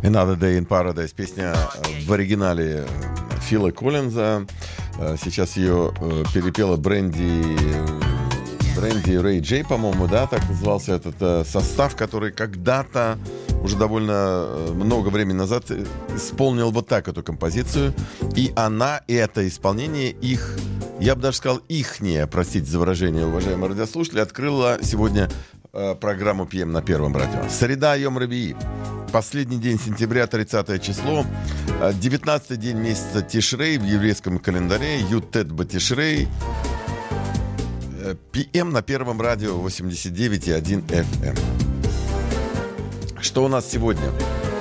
Another Day in Paradise. Песня в оригинале Фила Коллинза. Сейчас ее перепела Бренди Рэй Джей, по-моему, да, так назывался этот состав, который когда-то, уже довольно много времени назад, исполнил вот так эту композицию. И она, это исполнение их, я бы даже сказал, ихнее, простите за выражение, уважаемые радиослушатели, открыла сегодня программу PM на Первом радио. Среда, Йом Рабии. Последний день сентября, 30 число. 19-й день месяца Тишрей в еврейском календаре. Ютет Батишрей. PM на Первом радио 89,1 FM. Что у нас сегодня?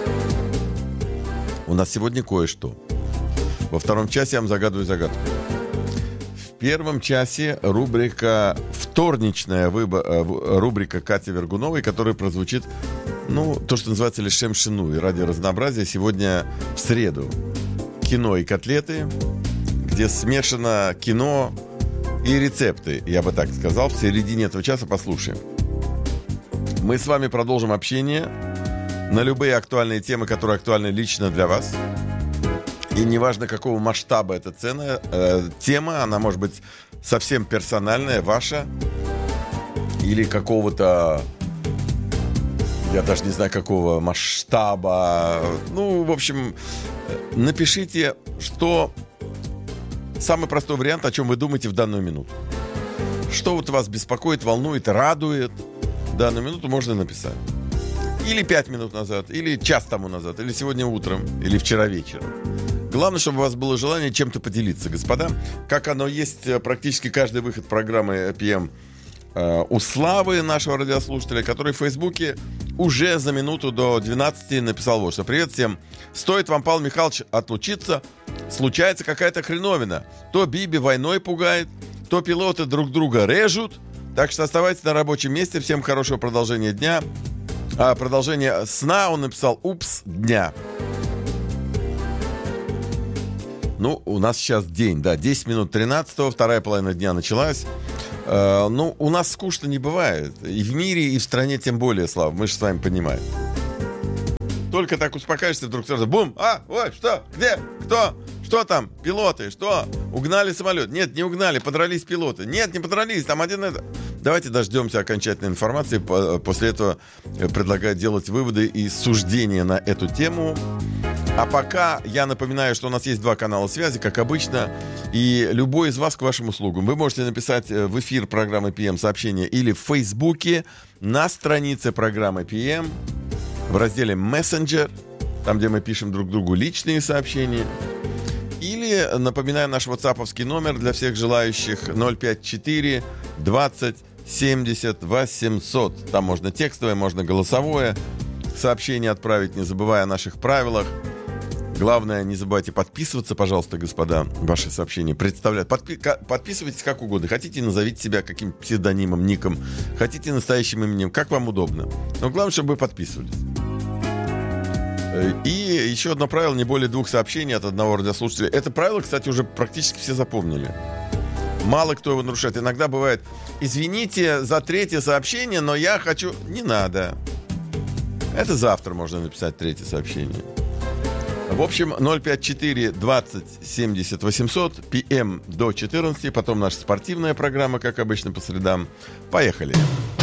У нас сегодня кое-что. Во втором часе я вам загадываю загадку. В первом часе рубрика вторничная рубрика Кати Вергуновой, которая прозвучит, то, что называется Лешем Шинуй, ради разнообразия. Сегодня в среду кино и котлеты, где смешано кино и рецепты, я бы так сказал. В середине этого часа послушаем. Мы с вами продолжим общение на любые актуальные темы, которые актуальны лично для вас. И неважно, какого масштаба эта тема, она может быть совсем персональная, ваша, или какого-то, я даже не знаю, какого масштаба. В общем, напишите, что самый простой вариант, о чем вы думаете в данную минуту. Что вот вас беспокоит, волнует, радует в данную минуту, можно написать. Или 5 минут назад, или час тому назад, или сегодня утром, или вчера вечером. Главное, чтобы у вас было желание чем-то поделиться, господа. Как оно есть практически каждый выход программы PM у Славы, нашего радиослушателя, который в Фейсбуке уже за минуту до 12 написал вот что. Привет всем. Стоит вам, Павел Михайлович, отлучиться, случается какая-то хреновина. То Биби войной пугает, то пилоты друг друга режут. Так что оставайтесь на рабочем месте. Всем хорошего продолжения дня. Продолжение сна он написал «Упс, дня». У нас сейчас день, 10 минут 13-го, вторая половина дня началась. У нас скучно не бывает. И в мире, и в стране тем более, Слава, мы же с вами понимаем. Только так успокаиваешься, вдруг сразу бум! Ой, что? Где? Кто? Что там? Пилоты? Что? Угнали самолет? Нет, не угнали, подрались пилоты. Нет, не подрались, там один это... Давайте дождемся окончательной информации. После этого предлагаю делать выводы и суждения на эту тему. А пока я напоминаю, что у нас есть 2 канала связи, как обычно, и любой из вас к вашим услугам. Вы можете написать в эфир программы PM сообщение или в Фейсбуке на странице программы PM в разделе Messenger, там, где мы пишем друг другу личные сообщения. Или, напоминаю, наш ватсаповский номер для всех желающих 054 20 70 800. Там можно текстовое, можно голосовое сообщение отправить, не забывая о наших правилах. Главное, не забывайте подписываться, пожалуйста, господа, ваши сообщения представляют. Подписывайтесь как угодно. Хотите, назовите себя каким-то псевдонимом, ником. Хотите настоящим именем, как вам удобно. Но главное, чтобы вы подписывались. И еще одно правило: не более 2 сообщений от одного радиослушателя. Это правило, кстати, уже практически все запомнили. Мало кто его нарушает. Иногда бывает: извините за 3-е сообщение, но я хочу... Не надо. Это завтра можно написать 3-е сообщение. В общем, 054 20 70 800, PM до 14, потом наша спортивная программа, как обычно, по средам. Поехали.